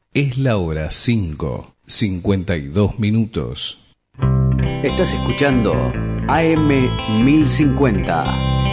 Es la hora 5:52. Estás escuchando AM 1050.